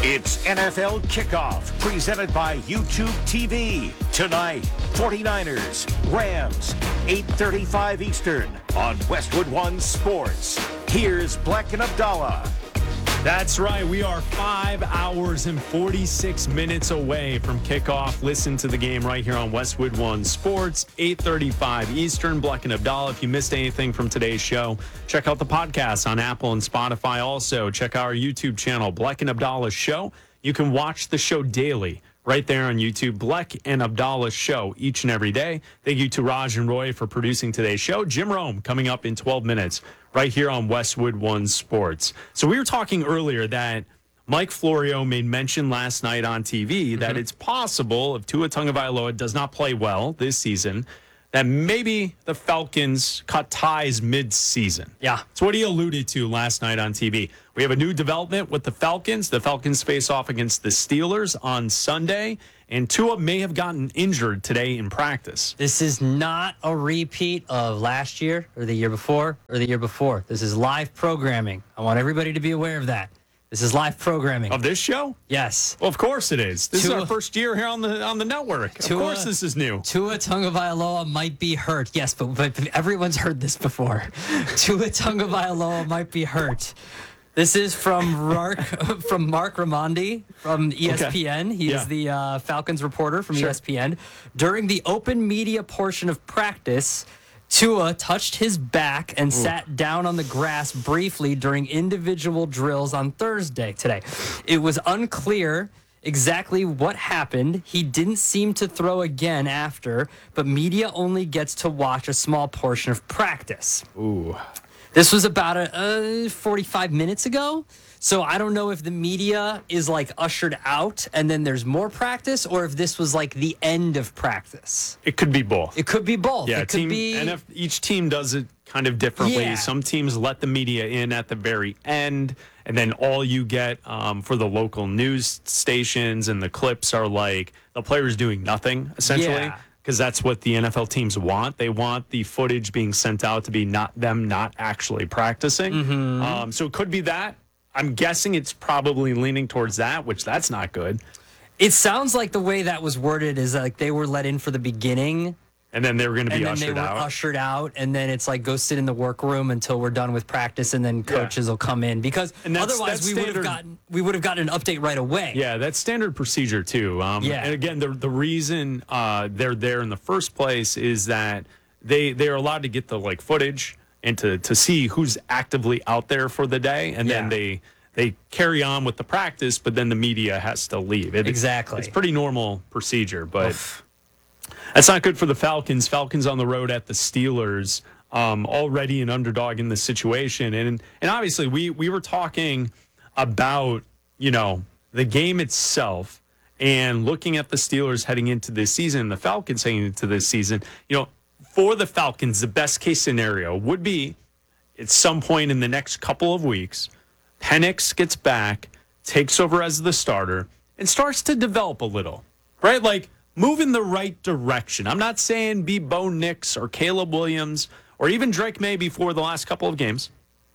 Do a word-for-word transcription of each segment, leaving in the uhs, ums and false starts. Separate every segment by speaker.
Speaker 1: It's N F L Kickoff, presented by YouTube T V. Tonight, 49ers, Rams, eight thirty-five Eastern on Westwood One Sports. Here's Black and Abdallah.
Speaker 2: That's right. We are five hours and forty-six minutes away from kickoff. Listen to the game right here on Westwood One Sports, eight thirty-five Eastern. Black and Abdallah. If you missed anything from today's show, check out the podcast on Apple and Spotify. Also, check out our YouTube channel, Black and Abdallah Show. You can watch the show daily right there on YouTube, Black and Abdallah Show, each and every day. Thank you to Raj and Roy for producing today's show. Jim Rome coming up in twelve minutes right here on Westwood One Sports. So we were talking earlier that Mike Florio made mention last night on T V that mm-hmm. it's possible if Tua Tagovailoa does not play well this season, that maybe the Falcons cut ties mid-season.
Speaker 3: Yeah.
Speaker 2: It's what he alluded to last night on T V. We have a new development with the Falcons. The Falcons face off against the Steelers on Sunday, and Tua may have gotten injured today in practice.
Speaker 3: This is not a repeat of last year or the year before or the year before. This is live programming. I want everybody to be aware of that. This is live programming.
Speaker 2: Of this show?
Speaker 3: Yes.
Speaker 2: Well, of course it is. This
Speaker 3: Tua,
Speaker 2: is our first year here on the on the network. Tua, of course this is new.
Speaker 3: Tua Tagovailoa might be hurt. Yes, but, but everyone's heard this before. Tua Tagovailoa might be hurt. This is from Mark, from Mark Raimondi from E S P N. Okay. He yeah. is the uh, Falcons reporter from sure. E S P N. During the open media portion of practice, Tua touched his back and Ooh. sat down on the grass briefly during individual drills on Thursday today. It was unclear exactly what happened. He didn't seem to throw again after, but media only gets to watch a small portion of practice.
Speaker 2: Ooh.
Speaker 3: This was about a, uh, forty-five minutes ago. So I don't know if the media is like ushered out and then there's more practice, or if this was like the end of practice.
Speaker 2: It could be both.
Speaker 3: It could be both.
Speaker 2: Yeah,
Speaker 3: it
Speaker 2: team,
Speaker 3: could be.
Speaker 2: And if each team does it kind of differently.
Speaker 3: Yeah.
Speaker 2: Some teams let the media in at the very end, and then all you get um, for the local news stations and the clips are like the players doing nothing, essentially.
Speaker 3: Yeah.
Speaker 2: Because that's what the N F L teams want. They want the footage being sent out to be not them not actually practicing.
Speaker 3: Mm-hmm.
Speaker 2: Um, so it could be that. I'm guessing it's probably leaning towards that, which that's not good.
Speaker 3: It sounds like the way that was worded is like they were let in for the beginning.
Speaker 2: And then they were going to be
Speaker 3: and then
Speaker 2: ushered
Speaker 3: they were
Speaker 2: out.
Speaker 3: ushered out, and then it's like go sit in the workroom until we're done with practice, and then coaches yeah. will come in because
Speaker 2: and that's,
Speaker 3: otherwise
Speaker 2: that's
Speaker 3: we would have gotten we would have gotten an update right away.
Speaker 2: Yeah, that's standard procedure too. Um,
Speaker 3: yeah.
Speaker 2: And again, the the reason uh, they're there in the first place is that they they are allowed to get the like footage and to to see who's actively out there for the day, and
Speaker 3: yeah.
Speaker 2: then they. They carry on with the practice, but then the media has to leave. It,
Speaker 3: exactly.
Speaker 2: It's pretty normal procedure, but
Speaker 3: Oof.
Speaker 2: that's not good for the Falcons. Falcons on the road at the Steelers, um, already an underdog in this situation. And and obviously we we were talking about, you know, the game itself and looking at the Steelers heading into this season, the Falcons heading into this season. You know, for the Falcons, the best case scenario would be at some point in the next couple of weeks, Penix gets back, takes over as the starter, and starts to develop a little, right? Like, move in the right direction. I'm not saying be Bo Nix or Caleb Williams or even Drake May before the last couple of games,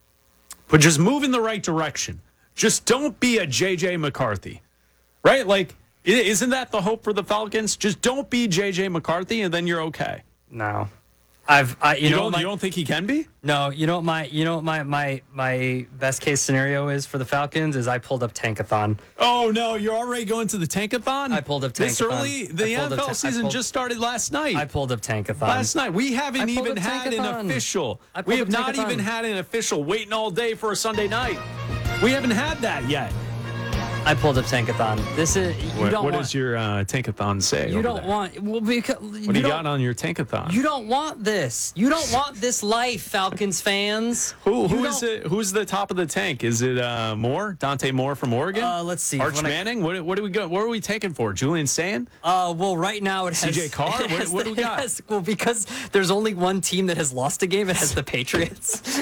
Speaker 2: but just move in the right direction. Just don't be a J J McCarthy, right? Like, isn't that the hope for the Falcons? Just don't be J J McCarthy, and then you're okay.
Speaker 3: No. I've, I, you,
Speaker 2: you
Speaker 3: know,
Speaker 2: don't,
Speaker 3: my,
Speaker 2: you don't think he can be?
Speaker 3: No, you know what my, you know what my, my, my best case scenario is for the Falcons is I pulled up Tankathon.
Speaker 2: Oh no, you're already going to the Tankathon?
Speaker 3: I pulled up Tankathon.
Speaker 2: This early? The N F L
Speaker 3: ta-
Speaker 2: season
Speaker 3: pulled,
Speaker 2: just started last night.
Speaker 3: I pulled up Tankathon.
Speaker 2: Last night. We haven't even had
Speaker 3: Tankathon.
Speaker 2: an official.
Speaker 3: I
Speaker 2: We have
Speaker 3: up
Speaker 2: not
Speaker 3: Tankathon.
Speaker 2: even had an official waiting all day for a Sunday night. We haven't had that yet.
Speaker 3: I pulled up Tankathon. This is you
Speaker 2: what,
Speaker 3: don't
Speaker 2: what
Speaker 3: want,
Speaker 2: does your uh, Tankathon say?
Speaker 3: You don't
Speaker 2: there?
Speaker 3: want well because
Speaker 2: What
Speaker 3: you
Speaker 2: do you
Speaker 3: don't,
Speaker 2: got on your Tankathon?
Speaker 3: You don't want this. You don't want this life, Falcons fans.
Speaker 2: Who
Speaker 3: You
Speaker 2: who is
Speaker 3: don't-
Speaker 2: it? Who's the top of the tank? Is it uh, Moore? Dante Moore from Oregon?
Speaker 3: Uh, let's see.
Speaker 2: Arch
Speaker 3: When I-
Speaker 2: Manning. What what do we go? What are we taking for? Julian Sand?
Speaker 3: Uh, well, right now it has
Speaker 2: C J Carr?
Speaker 3: it
Speaker 2: What-
Speaker 3: has
Speaker 2: what
Speaker 3: the-
Speaker 2: do we got?
Speaker 3: it has- well, because there's only one team that has lost a game. It has the Patriots.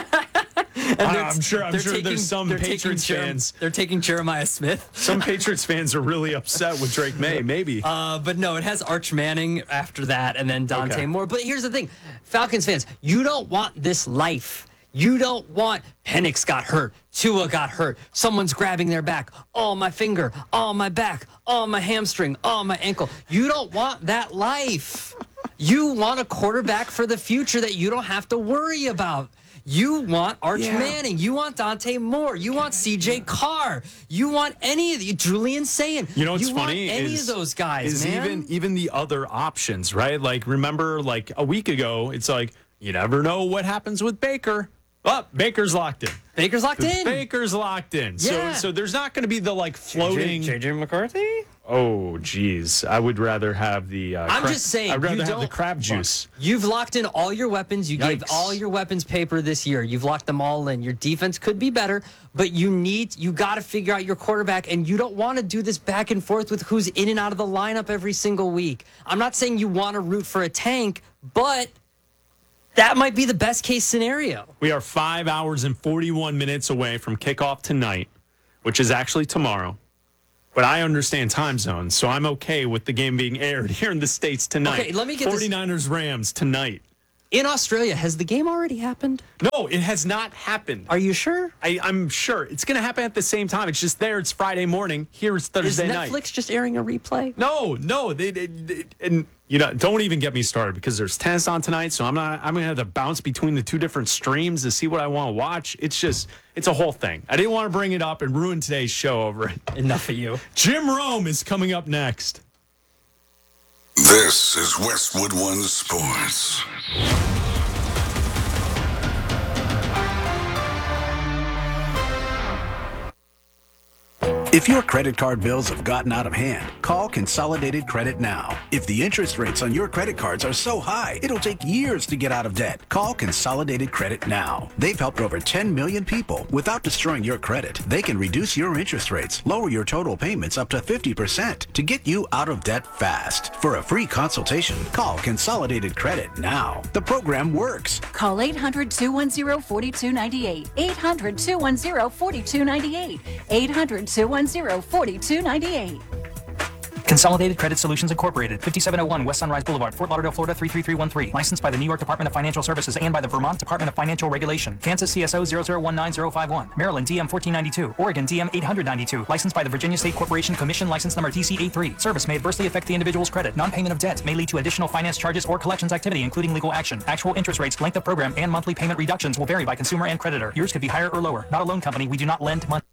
Speaker 3: And they're-
Speaker 2: I'm sure. I'm
Speaker 3: they're
Speaker 2: sure
Speaker 3: taking-
Speaker 2: there's some
Speaker 3: they're taking
Speaker 2: Patriots
Speaker 3: Jer-
Speaker 2: fans.
Speaker 3: They're taking Jeremiah Smith.
Speaker 2: Some Patriots fans are really upset with Drake May. Maybe.
Speaker 3: Uh, but no, it has Arch Manning after that, and then Dante
Speaker 2: Okay.
Speaker 3: Moore. But here's the thing, Falcons fans, you don't want this life. You don't want Penix got hurt, Tua got hurt, someone's grabbing their back, oh, my finger, oh, my back, oh, my hamstring, oh, my ankle. You don't want that life. You want a quarterback for the future that you don't have to worry about. You want Arch yeah. Manning. You want Dante Moore. You want C J Carr. You want any of the Julian Sayin.
Speaker 2: You know what's
Speaker 3: you
Speaker 2: funny?
Speaker 3: Want any
Speaker 2: is,
Speaker 3: of those guys,
Speaker 2: is
Speaker 3: man.
Speaker 2: even even the other options, right? Like remember, like a week ago, it's like you never know what happens with Baker. Oh, Baker's locked in.
Speaker 3: Baker's locked in.
Speaker 2: Baker's locked in.
Speaker 3: Yeah.
Speaker 2: So so there's not going to be the like floating.
Speaker 3: J J McCarthy.
Speaker 2: Oh, geez. I would rather have the. Uh,
Speaker 3: I'm
Speaker 2: cra-
Speaker 3: just saying.
Speaker 2: I'd rather
Speaker 3: you
Speaker 2: have
Speaker 3: don't,
Speaker 2: the crab juice.
Speaker 3: You've locked in all your weapons. You
Speaker 2: Yikes.
Speaker 3: gave all your weapons paper this year. You've locked them all in. Your defense could be better, but you need. You got to figure out your quarterback, and you don't want to do this back and forth with who's in and out of the lineup every single week. I'm not saying you want to root for a tank, but that might be the best case scenario.
Speaker 2: We are five hours and forty-one minutes away from kickoff tonight, which is actually tomorrow. But I understand time zones, so I'm okay with the game being aired here in the States tonight.
Speaker 3: Okay, let me get
Speaker 2: forty-niners
Speaker 3: this.
Speaker 2: Rams tonight.
Speaker 3: In Australia, has the game already happened?
Speaker 2: No, it has not happened.
Speaker 3: Are you sure?
Speaker 2: I, I'm sure. It's going to happen at the same time. It's just there. It's Friday morning. Here it's Thursday
Speaker 3: Is
Speaker 2: night.
Speaker 3: Netflix just airing a replay?
Speaker 2: No, no. They, they, they, and you know, don't even get me started because there's tennis on tonight. So I'm not. I'm gonna have to bounce between the two different streams to see what I want to watch. It's just, it's a whole thing. I didn't want to bring it up and ruin today's show over it.
Speaker 3: Enough of you.
Speaker 2: Jim Rome is coming up next.
Speaker 4: This is Westwood One Sports.
Speaker 5: If your credit card bills have gotten out of hand, call Consolidated Credit now. If the interest rates on your credit cards are so high, it'll take years to get out of debt. Call Consolidated Credit now. They've helped over ten million people without destroying your credit. They can reduce your interest rates, lower your total payments up to fifty percent to get you out of debt fast. For a free consultation, call Consolidated Credit now. The program works.
Speaker 6: Call eight hundred, two one zero, four two nine eight. eight hundred, two one zero, four two nine eight. eight hundred, two one zero, four two nine eight.
Speaker 7: Consolidated Credit Solutions Incorporated, fifty-seven oh one West Sunrise Boulevard, Fort Lauderdale, Florida three three three one three. Licensed by the New York Department of Financial Services and by the Vermont Department of Financial Regulation. Kansas C S O zero zero one nine zero five one. Maryland D M fourteen ninety-two. Oregon D M eight ninety-two. Licensed by the Virginia State Corporation Commission, license number T C eighty-three. Service may adversely affect the individual's credit. Non-payment of debt may lead to additional finance charges or collections activity, including legal action. Actual interest rates, length of program, and monthly payment reductions will vary by consumer and creditor. Yours could be higher or lower. Not a loan company. We do not lend money.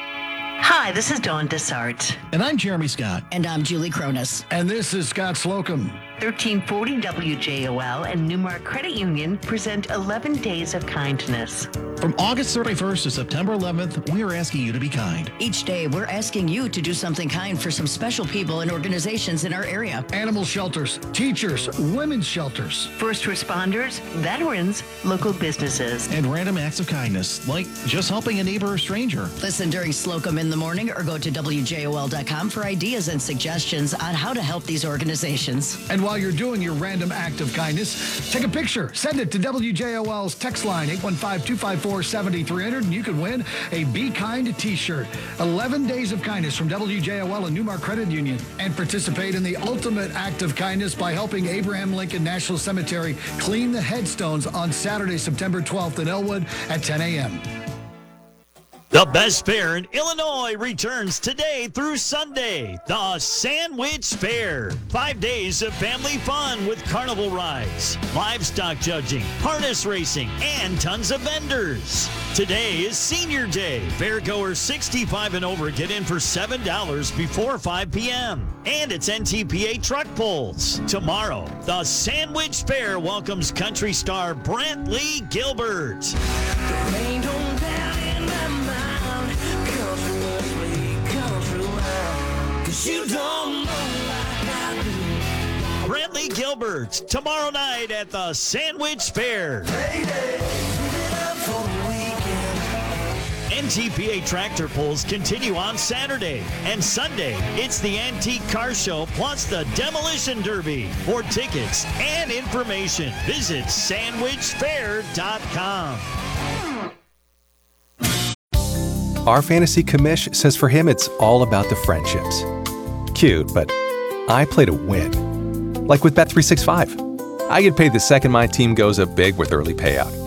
Speaker 8: Hi, this is Dawn Dessart.
Speaker 9: And I'm Jeremy Scott.
Speaker 10: And I'm Julie Cronus.
Speaker 9: And this is Scott Slocum.
Speaker 8: thirteen forty W J O L and Newmark Credit Union present eleven Days of Kindness.
Speaker 9: From August thirty-first to September eleventh, we are asking you to be kind.
Speaker 10: Each day, we're asking you to do something kind for some special people and organizations in our area.
Speaker 9: Animal shelters, teachers, women's shelters.
Speaker 8: First responders, veterans, local businesses.
Speaker 9: And random acts of kindness, like just helping a neighbor or stranger.
Speaker 10: Listen during Slocum in the morning or go to W J O L dot com for ideas and suggestions on how to help these organizations.
Speaker 9: And while you're doing your random act of kindness, take a picture, send it to W J O L's text line, eight one five, two five four, seven three zero zero, and you can win a Be Kind t-shirt. eleven Days of Kindness from W J O L and Newmark Credit Union. And participate in the ultimate act of kindness by helping Abraham Lincoln National Cemetery clean the headstones on Saturday, September twelfth in Elwood at ten a.m.
Speaker 11: The best fair in Illinois returns today through Sunday. The Sandwich Fair. Five days of family fun with carnival rides, livestock judging, harness racing, and tons of vendors. Today is Senior Day. Fairgoers sixty-five and over get in for seven dollars before five p.m. And it's N T P A truck pulls. Tomorrow, the Sandwich Fair welcomes country star Brantley Gilbert. You don't know like I do. Brantley Gilbert, tomorrow night at the Sandwich Fair. N T P A tractor pulls continue on Saturday and Sunday. It's the Antique Car Show plus the Demolition Derby. For tickets and information, visit sandwich fair dot com.
Speaker 12: Our fantasy commish says for him it's all about the friendships. Cute, but I play to win. Like with Bet three sixty-five. I get paid the second my team goes up big with early payout.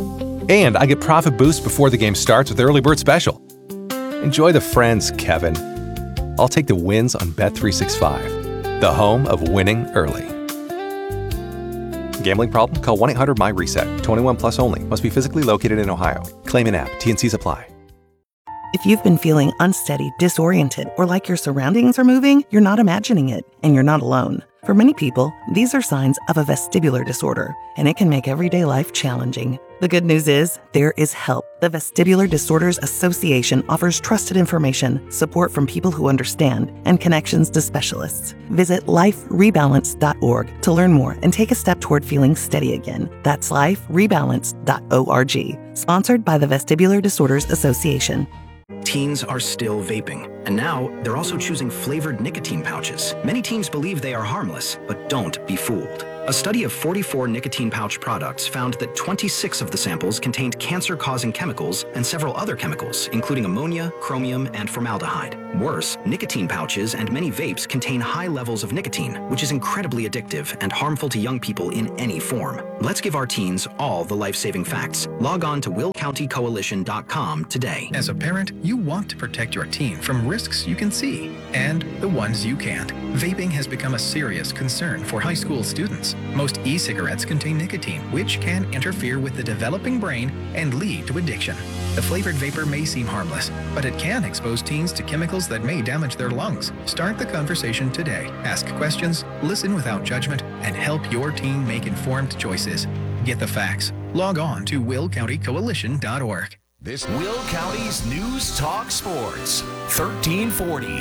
Speaker 12: And I get profit boost before the game starts with Early Bird Special. Enjoy the friends, Kevin. I'll take the wins on Bet three sixty-five, the home of winning early. Gambling problem? Call one eight hundred M Y reset. twenty-one plus only. Must be physically located in Ohio. Claim in app. T N Cs apply.
Speaker 13: If you've been feeling unsteady, disoriented, or like your surroundings are moving, you're not imagining it, and you're not alone. For many people, these are signs of a vestibular disorder, and it can make everyday life challenging. The good news is, there is help. The Vestibular Disorders Association offers trusted information, support from people who understand, and connections to specialists. Visit life rebalance dot org to learn more and take a step toward feeling steady again. That's life rebalance dot org. Sponsored by the Vestibular Disorders Association.
Speaker 5: Teens are still vaping, and now they're also choosing flavored nicotine pouches. Many teens believe they are harmless, but don't be fooled. A study of forty-four nicotine pouch products found that twenty-six of the samples contained cancer-causing chemicals and several other chemicals, including ammonia, chromium, and formaldehyde. Worse, nicotine pouches and many vapes contain high levels of nicotine, which is incredibly addictive and harmful to young people in any form. Let's give our teens all the life-saving facts. Log on to will county coalition dot com today.
Speaker 14: As a parent, you want to protect your teen from risks you can see and the ones you can't. Vaping has become a serious concern for high school students. Most e-cigarettes contain nicotine, which can interfere with the developing brain and lead to addiction. The flavored vapor may seem harmless, but it can expose teens to chemicals that may damage their lungs. Start the conversation today. Ask questions, listen without judgment, and help your teen make informed choices. Get the facts. Log on to will county coalition dot org.
Speaker 1: This Will County's News Talk Sports, thirteen forty.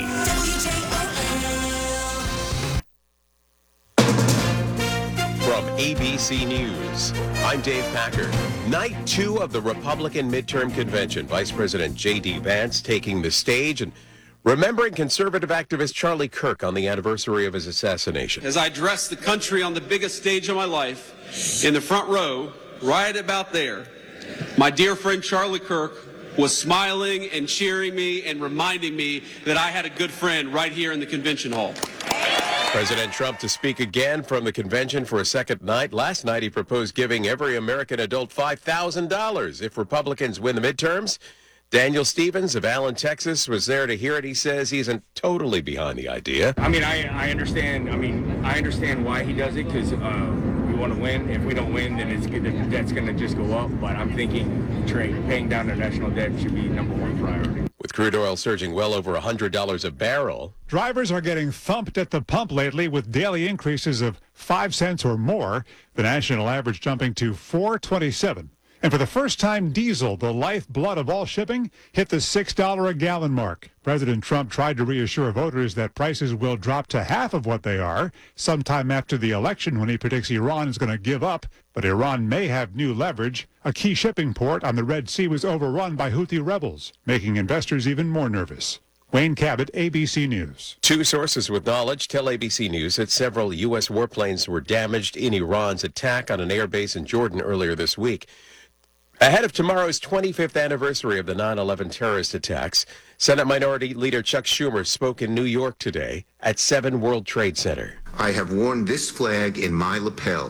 Speaker 15: From A B C News, I'm Dave Packer. Night two of the Republican midterm convention. Vice President J D Vance taking the stage and remembering conservative activist Charlie Kirk on the anniversary of his assassination.
Speaker 16: As I address the country on the biggest stage of my life, in the front row, right about there, my dear friend Charlie Kirk was smiling and cheering me and reminding me that I had a good friend right here in the convention hall.
Speaker 15: President Trump to speak again from the convention for a second night. Last night, he proposed giving every American adult five thousand dollars if Republicans win the midterms. Daniel Stevens of Allen, Texas, was there to hear it. He says he isn't totally behind the idea.
Speaker 17: I mean, I, I understand. I mean, I understand why he does it because uh, we want to win. If we don't win, then it's the debt's going to just go up. But I'm thinking trade, paying down the national debt should be number one priority.
Speaker 15: With crude oil surging well over one hundred dollars a barrel.
Speaker 18: Drivers are getting thumped at the pump lately with daily increases of five cents or more, the national average jumping to four twenty-seven. And for the first time, diesel, the lifeblood of all shipping, hit the six dollars a gallon mark. President Trump tried to reassure voters that prices will drop to half of what they are sometime after the election when he predicts Iran is going to give up. But Iran may have new leverage. A key shipping port on the Red Sea was overrun by Houthi rebels, making investors even more nervous. Wayne Cabot, A B C News.
Speaker 15: Two sources with knowledge tell A B C News that several U S warplanes were damaged in Iran's attack on an airbase in Jordan earlier this week. Ahead of tomorrow's twenty-fifth anniversary of the nine eleven terrorist attacks, Senate Minority Leader Chuck Schumer spoke in New York today at seven World Trade Center.
Speaker 19: I have worn this flag in my lapel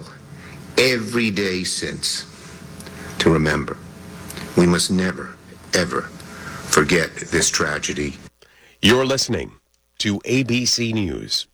Speaker 19: every day since to remember. We must never, ever forget this tragedy.
Speaker 15: You're listening to A B C News.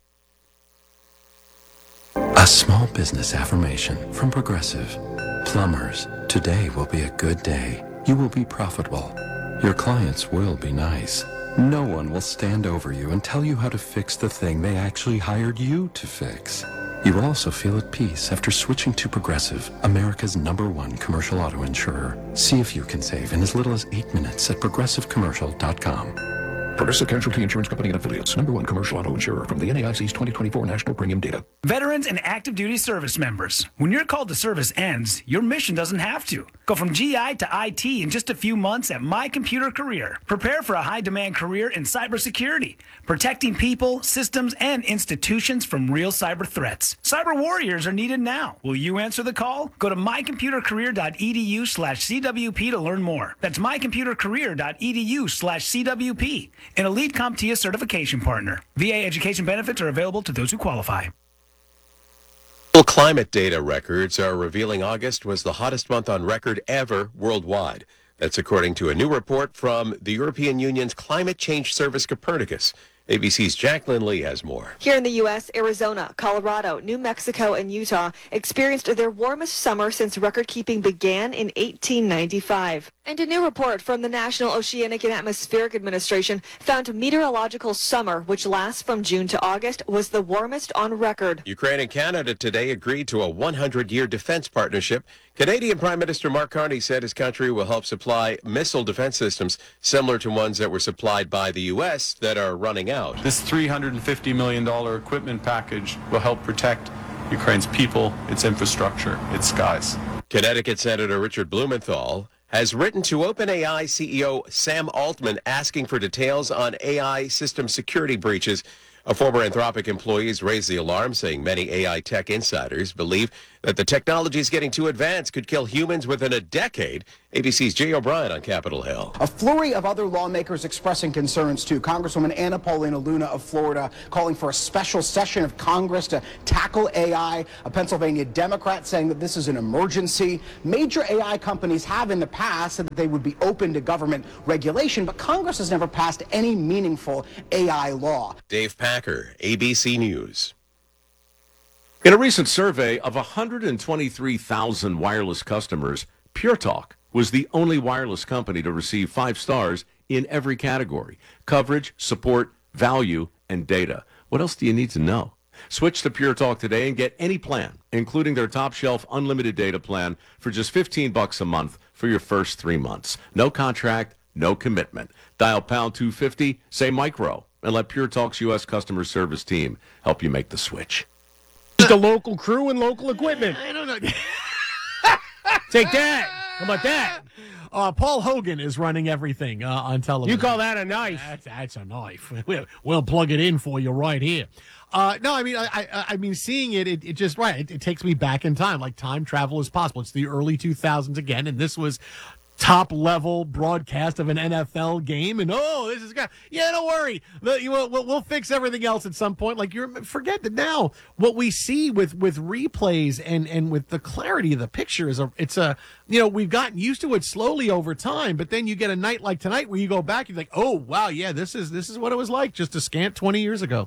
Speaker 20: A small business affirmation from Progressive. Plumbers, today will be a good day. You will be profitable. Your clients will be nice. No one will stand over you and tell you how to fix the thing they actually hired you to fix. You will also feel at peace after switching to Progressive, America's number one commercial auto insurer. See if you can save in as little as eight minutes at progressive commercial dot com.
Speaker 21: Progressive Casualty Insurance Company and Affiliates, number one commercial auto insurer from the N A I C's twenty twenty-four National Premium Data.
Speaker 22: Veterans and active duty service members, when your call to service ends, your mission doesn't have to. Go from G I to I T in just a few months at My Computer Career. Prepare for a high-demand career in cybersecurity, protecting people, systems, and institutions from real cyber threats. Cyber warriors are needed now. Will you answer the call? Go to my computer career dot e d u slash c w p to learn more. That's my computer career dot e d u slash c w p. An elite CompTIA certification partner. V A education benefits are available to those who qualify.
Speaker 15: Climate data records are revealing August was the hottest month on record ever worldwide. That's according to a new report from the European Union's Climate Change Service Copernicus. A B C's Jacqueline Lee has more.
Speaker 2: Here in the U S, Arizona, Colorado, New Mexico, and Utah experienced their warmest summer since record-keeping began in eighteen ninety-five. And a new report from the National Oceanic and Atmospheric Administration found meteorological summer, which lasts from June to August, was the warmest on record.
Speaker 15: Ukraine and Canada today agreed to a one hundred year defense partnership. Canadian Prime Minister Mark Carney said his country will help supply missile defense systems similar to ones that were supplied by the U S that are running out.
Speaker 3: This three hundred fifty million dollars equipment package will help protect Ukraine's people, its infrastructure, its skies.
Speaker 15: Connecticut Senator Richard Blumenthal has written to OpenAI C E O Sam Altman asking for details on A I system security breaches. A former Anthropic employee has raised the alarm, saying many A I tech insiders believe that the technology is getting too advanced, could kill humans within a decade. A B C's Jay O'Brien on Capitol Hill.
Speaker 23: A flurry of other lawmakers expressing concerns, too. Congresswoman Anna Paulina Luna of Florida calling for a special session of Congress to tackle A I. A Pennsylvania Democrat saying that this is an emergency. Major A I companies have in the past said that they would be open to government regulation, but Congress has never passed any meaningful A I law.
Speaker 15: Dave Packer, A B C News.
Speaker 24: In a recent survey of one hundred twenty-three thousand wireless customers, Pure Talk was the only wireless company to receive five stars in every category: coverage, support, value, and data. What else do you need to know? Switch to Pure Talk today and get any plan, including their top shelf unlimited data plan, for just fifteen bucks a month for your first three months. No contract, no commitment. Dial pound two fifty, say micro, and let Pure Talk's U S customer service team help you make the switch.
Speaker 25: The local crew and local equipment.
Speaker 26: I don't know.
Speaker 25: Take that. How about that?
Speaker 26: Uh, Paul Hogan is running everything uh, on television.
Speaker 25: You call that a knife?
Speaker 26: That's, that's a knife. We'll, we'll plug it in for you right here. Uh, no, I mean, I, I, I mean, seeing it, it, it just right. It, it takes me back in time. Like time travel is possible. It's the early two thousands again, and this was top level broadcast of an N F L game, and oh, this is good. Yeah, don't worry, we'll, we'll, we'll fix everything else at some point. Like you're forget that now. What we see with with replays and and with the clarity of the picture is a it's a you know we've gotten used to it slowly over time, but then you get a night like tonight where you go back, you're like, oh wow, yeah, this is this is what it was like just a scant twenty years ago.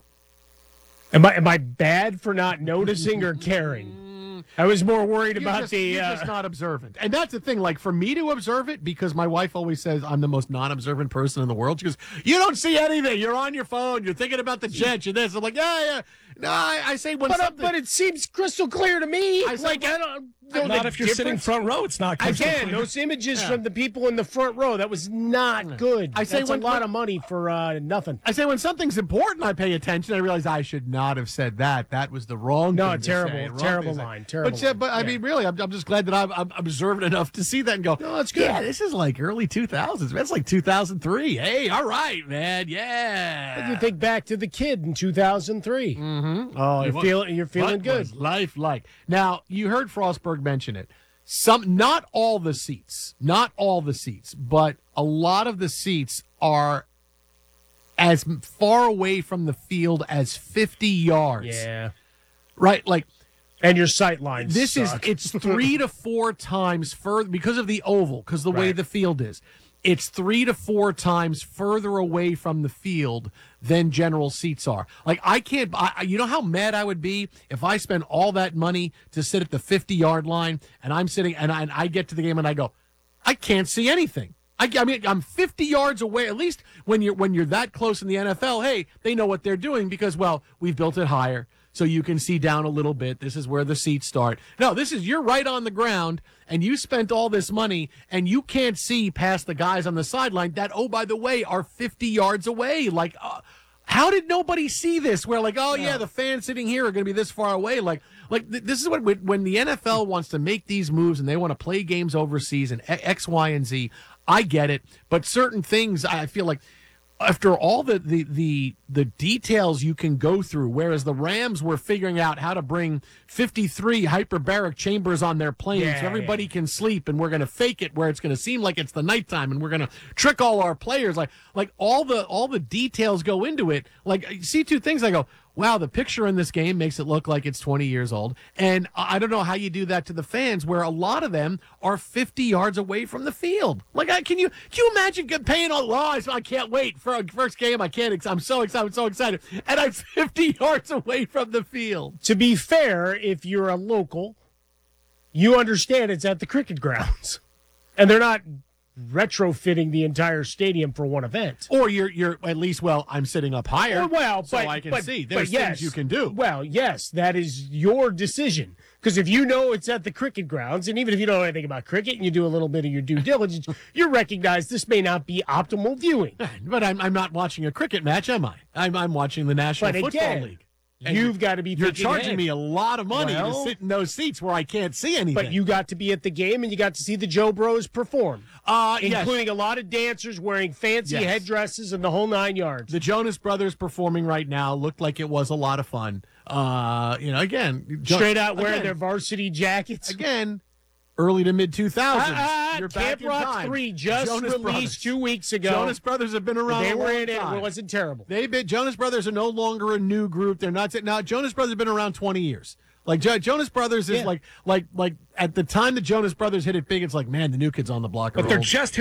Speaker 25: Am I am I bad for not noticing or caring? I was more worried
Speaker 26: you're
Speaker 25: about
Speaker 26: just,
Speaker 25: the.
Speaker 26: You're
Speaker 25: uh,
Speaker 26: just not observant, and that's the thing. Like for me to observe it, because my wife always says I'm the most non-observant person in the world. She goes, "You don't see anything. You're on your phone. You're thinking about the Jets. You're this." I'm like, "Yeah, yeah." No, I, I say when
Speaker 25: but,
Speaker 26: something.
Speaker 25: Uh, but it seems crystal clear to me.
Speaker 26: I say,
Speaker 25: like
Speaker 26: well,
Speaker 25: I don't. know
Speaker 26: not
Speaker 25: the
Speaker 26: if you're sitting
Speaker 25: difference.
Speaker 26: front row. It's not.
Speaker 25: Again, those images
Speaker 26: Yeah.
Speaker 25: from the people in the front row. That was not good.
Speaker 26: I say
Speaker 25: That's
Speaker 26: when-
Speaker 25: a lot
Speaker 26: when-
Speaker 25: of money for uh, nothing.
Speaker 26: I say when something's important, I pay attention. I realize I should not have said that. That was the wrong.
Speaker 25: No,
Speaker 26: thing to
Speaker 25: terrible,
Speaker 26: say, wrong
Speaker 25: terrible
Speaker 26: thing to say.
Speaker 25: line, terrible
Speaker 26: But, uh,
Speaker 25: line.
Speaker 26: but I
Speaker 25: Yeah.
Speaker 26: mean, really, I'm, I'm just glad that I'm, I'm observant enough to see that and go,
Speaker 25: no, that's good.
Speaker 26: Yeah, this is like early two thousands. That's like two thousand three. Hey, all right, man. Yeah.
Speaker 25: But you think back to the kid in two thousand three.
Speaker 26: Mm-hmm. Oh,
Speaker 25: you're
Speaker 26: what-
Speaker 25: feeling you're feeling
Speaker 26: what
Speaker 25: good.
Speaker 26: was life like? Now you heard Frostberg mention it. Some, not all the seats, not all the seats, but a lot of the seats are as far away from the field as fifty yards.
Speaker 25: Yeah.
Speaker 26: Right, like.
Speaker 25: And your sight lines.
Speaker 26: This
Speaker 25: suck.
Speaker 26: is it's three to four times further because of the oval, because the way
Speaker 25: Right.
Speaker 26: the field is. It's three to four times further away from the field than general seats are. Like I can't, I, you know how mad I would be if I spend all that money to sit at the fifty yard line and I'm sitting and I, and I get to the game and I go, I can't see anything. I, I mean, I'm fifty yards away. At least when you're when you're that close in the N F L, hey, they know what they're doing because well, we've built it higher. So you can see down a little bit. This is where the seats start. No, this is you're right on the ground, and you spent all this money, and you can't see past the guys on the sideline that, oh, by the way, are fifty yards away. Like, uh, how did nobody see this? Where like, oh yeah, the fans sitting here are going to be this far away. Like, like th- this is what when the N F L wants to make these moves and they want to play games overseas and X, Y, and Z. I get it, but certain things I feel like. After all the, the the the details you can go through, whereas the Rams were figuring out how to bring fifty-three hyperbaric chambers on their planes
Speaker 25: Yeah,
Speaker 26: so everybody can sleep, and we're going to fake it where it's going to seem like it's the nighttime, and we're going to trick all our players. Like like all the all the details go into it. Like I see two things. I go, wow, the picture in this game makes it look like it's twenty years old. And I don't know how you do that to the fans, where a lot of them are fifty yards away from the field. Like, I, can you can you imagine paying all? Oh, I, I can't wait for a first game. I can't. I'm so excited. I'm so excited, and I'm fifty yards away from the field.
Speaker 25: To be fair, if you're a local, you understand it's at the cricket grounds, and they're not retrofitting the entire stadium for one event.
Speaker 26: Or you're you're at least, well, I'm sitting up higher,
Speaker 25: Or, well,
Speaker 26: so
Speaker 25: but,
Speaker 26: I can
Speaker 25: but,
Speaker 26: see. There's
Speaker 25: but yes,
Speaker 26: things you can do.
Speaker 25: Well, yes, that is your decision. Because if you know it's at the cricket grounds, and even if you don't know anything about cricket and you do a little bit of your due diligence, you recognize this may not be optimal viewing.
Speaker 26: But I'm I'm not watching a cricket match, am I? I'm I'm watching the National
Speaker 25: But
Speaker 26: Football
Speaker 25: again,
Speaker 26: League.
Speaker 25: You've got to be
Speaker 26: You're
Speaker 25: thinking
Speaker 26: charging
Speaker 25: ahead.
Speaker 26: me a lot of money
Speaker 25: Well,
Speaker 26: to sit in those seats where I can't see anything.
Speaker 25: But you got to be at the game, and you got to see the Joe Bros perform,
Speaker 26: uh,
Speaker 25: including
Speaker 26: yes.
Speaker 25: a lot of dancers wearing fancy
Speaker 26: Yes.
Speaker 25: headdresses and the whole nine yards.
Speaker 26: The Jonas Brothers performing right now looked like it was a lot of fun. Uh, you know, again, Jo-
Speaker 25: Straight out wearing
Speaker 26: again,
Speaker 25: their varsity jackets.
Speaker 26: Again, early to mid two thousands.
Speaker 25: Uh,
Speaker 26: You're
Speaker 25: Camp
Speaker 26: back in
Speaker 25: Rock
Speaker 26: time.
Speaker 25: three just
Speaker 26: Jonas
Speaker 25: released
Speaker 26: Brothers.
Speaker 25: two weeks ago.
Speaker 26: Jonas Brothers have been around.
Speaker 25: They
Speaker 26: a
Speaker 25: were
Speaker 26: long
Speaker 25: in it.
Speaker 26: time.
Speaker 25: It wasn't terrible.
Speaker 26: They've been Jonas Brothers are no longer a new group. They're not now. Jonas Brothers have been around twenty years. Like Jo- Jonas Brothers is
Speaker 25: Yeah.
Speaker 26: like like like at the time the Jonas Brothers hit it big. It's like, man, the new kids on the block are
Speaker 4: But they're
Speaker 26: old.
Speaker 4: just